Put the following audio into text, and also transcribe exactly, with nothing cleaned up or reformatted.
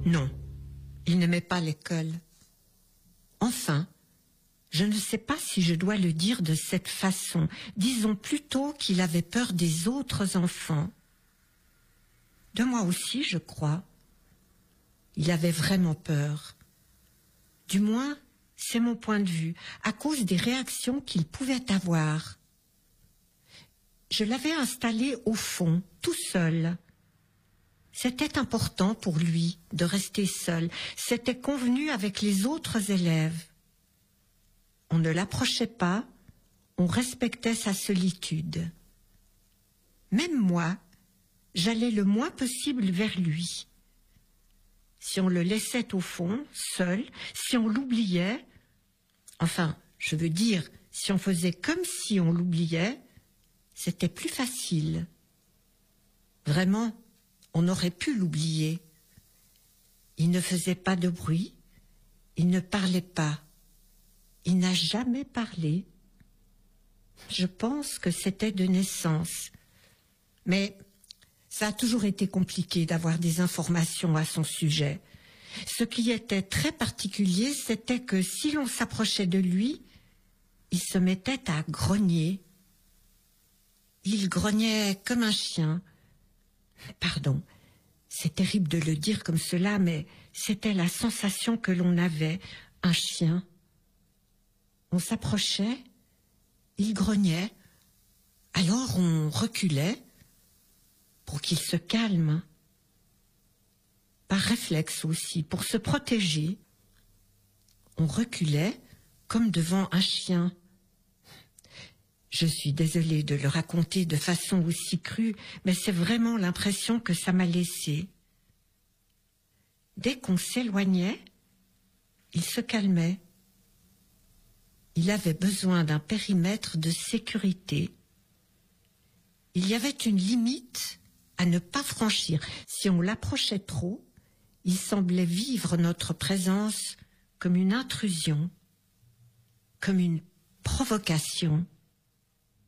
Non, il n'aimait pas l'école. Enfin, je ne sais pas si je dois le dire de cette façon. Disons plutôt qu'il avait peur des autres enfants. De moi aussi, je crois. Il avait vraiment peur. Du moins, c'est mon point de vue, à cause des réactions qu'il pouvait avoir. Je l'avais installé au fond, tout seul. C'était important pour lui de rester seul. C'était convenu avec les autres élèves. On ne l'approchait pas, on respectait sa solitude. Même moi, j'allais le moins possible vers lui. Si on le laissait au fond, seul, si on l'oubliait, enfin, je veux dire, si on faisait comme si on l'oubliait, c'était plus facile. Vraiment, on aurait pu l'oublier. Il ne faisait pas de bruit, il ne parlait pas. Il n'a jamais parlé. Je pense que c'était de naissance. Mais ça a toujours été compliqué d'avoir des informations à son sujet. Ce qui était très particulier, c'était que si l'on s'approchait de lui, il se mettait à grogner. Il grognait comme un chien. Pardon, c'est terrible de le dire comme cela, mais c'était la sensation que l'on avait, un chien. On s'approchait, il grognait, alors on reculait pour qu'il se calme. Par réflexe aussi, pour se protéger. On reculait comme devant un chien. Je suis désolée de le raconter de façon aussi crue, mais c'est vraiment l'impression que ça m'a laissée. Dès qu'on s'éloignait, il se calmait. Il avait besoin d'un périmètre de sécurité. Il y avait une limite à ne pas franchir. Si on l'approchait trop, il semblait vivre notre présence comme une intrusion, comme une provocation.